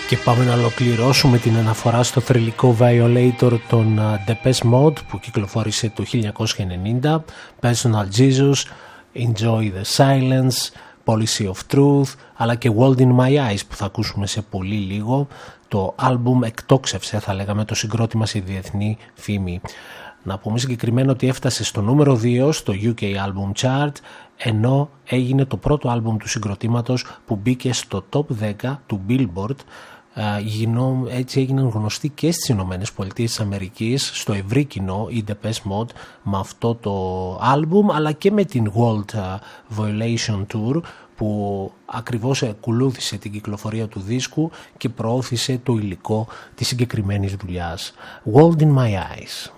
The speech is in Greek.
Και πάμε να ολοκληρώσουμε την αναφορά στο θρυλικό Violator των Depeche Mode που κυκλοφόρησε το 1990, Personal Jesus, Enjoy the Silence, Policy of Truth, αλλά και World in My Eyes που θα ακούσουμε σε πολύ λίγο. Το άλμπουμ εκτόξευσε, θα λέγαμε, το συγκρότημα σε διεθνή φήμη. Να πούμε συγκεκριμένα ότι έφτασε στο νούμερο 2 στο UK Album Chart, ενώ έγινε το πρώτο άλμπουμ του συγκροτήματος που μπήκε στο top 10 του Billboard. Έτσι έγιναν γνωστοί και στις Ηνωμένες Πολιτείες της Αμερικής, στο ευρύ κοινό, οι Depeche Mode, με αυτό το άλμπουμ, αλλά και με την World Violation Tour που ακριβώς ακολούθησε την κυκλοφορία του δίσκου και προώθησε το υλικό της συγκεκριμένης δουλειάς. World in My Eyes.